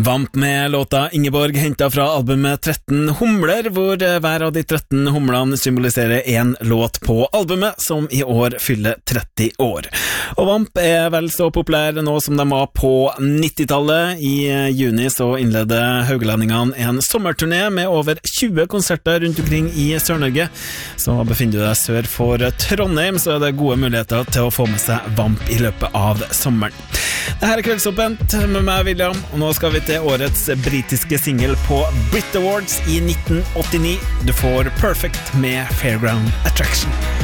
Vamp med låta Ingeborg hentet fra albumet 13 humler, hvor hver av de 13 humlene symboliserer en låt på albumet, som i år fyller 30 år. Og Vamp er vel så populær nå som de var på 90-tallet. I juni så innleder Haugalendingene en sommerturné med over 20 konserter rundt omkring i Sør-Norge. Så befinner du deg sør for Trondheim, så er det gode muligheter til å få med seg Vamp i løpet av sommeren. Dette er Kveldsåpent med meg, William, og nå skal vi til årets britiske single på Brit Awards i 1989. Du får Perfect med Fairground Attraction.